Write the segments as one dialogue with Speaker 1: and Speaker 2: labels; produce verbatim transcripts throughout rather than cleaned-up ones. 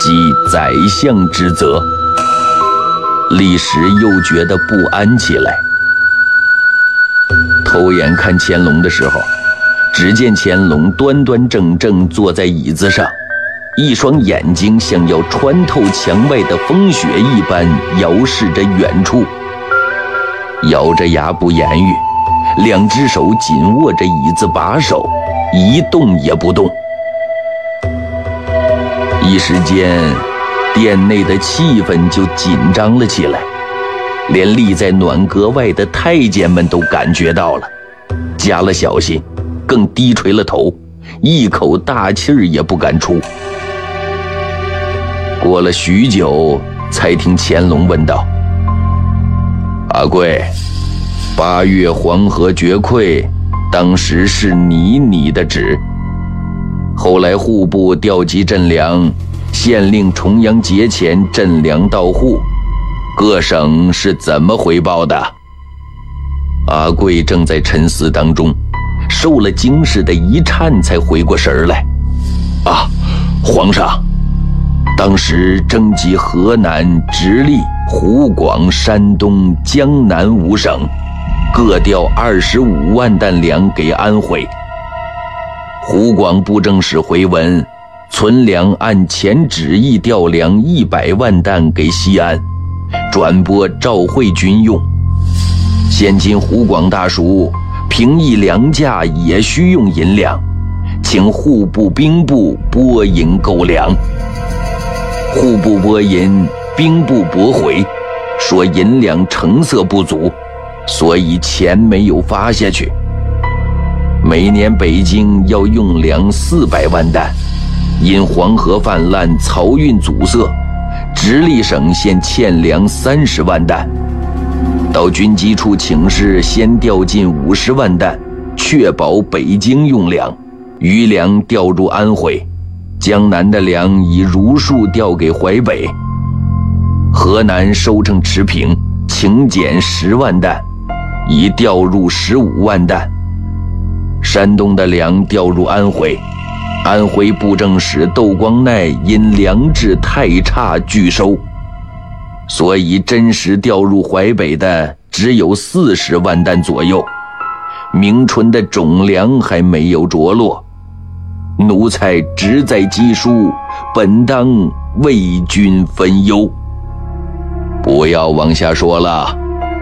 Speaker 1: 即宰相之责。立时又觉得不安起来。偷眼看乾隆的时候，只见乾隆端端正正坐在椅子上，一双眼睛像要穿透墙外的风雪一般遥视着远处，咬着牙不言语，两只手紧握着椅子把手，一动也不动。一时间，殿内的气氛就紧张了起来，连立在暖阁外的太监们都感觉到了，加了小心，更低垂了头，一口大气儿也不敢出。过了许久，才听乾隆问道：“阿贵，八月黄河决溃，当时是你拟的旨。后来户部调集赈粮，县令重阳节前赈粮到户，各省是怎么回报的？”阿贵正在沉思当中，受了惊似的一颤，才回过神来。啊，皇上，当时征集河南、直隶、湖广、山东、江南五省，各调二十五万担粮给安徽。湖广布政使回文，存粮按前旨意调粮一百万担给西安，转拨赵会军用。现今湖广大署平抑粮价也需用银两，请户部兵部拨银购粮。户部拨银，兵部驳回，说银两成色不足，所以钱没有发下去。每年北京要用粮四百万担，因黄河泛滥，漕运阻塞，直隶省现欠粮三十万担。到军机处请示，先调进五十万担，确保北京用粮，余粮调入安徽。江南的粮已如数调给淮北。河南收成持平，请减十万担，已调入十五万担。山东的粮调入安徽，安徽布政使窦光鼐因粮质太差拒收，所以真实调入淮北的只有四十万担左右。明春的种粮还没有着落，奴才职在机书，本当为君分忧。不要往下说了。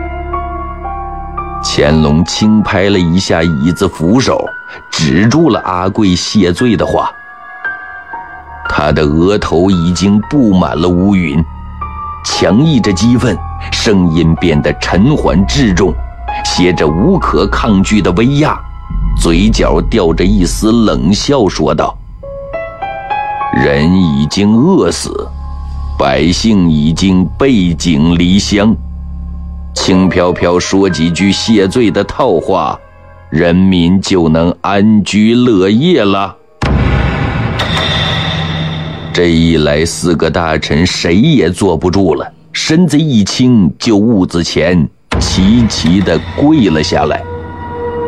Speaker 1: 乾隆轻拍了一下椅子扶手，止住了阿贵谢罪的话。他的额头已经布满了乌云，强抑着激愤，声音变得沉缓至重，携着无可抗拒的威压，嘴角吊着一丝冷笑说道：“人已经饿死，百姓已经背井离乡，轻飘飘说几句谢罪的套话，人民就能安居乐业了。”这一来，四个大臣谁也坐不住了，身子一倾，就屋子前齐齐地跪了下来。